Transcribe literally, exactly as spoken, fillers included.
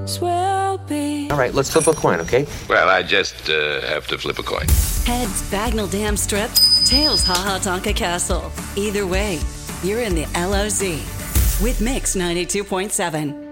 Swell be. All right, let's flip a coin, okay? Well, I just uh, have to flip a coin. Heads Bagnall Dam Strip, tails Ha Ha Tonka Castle. Either way, you're in the L O Z with Mix ninety-two point seven.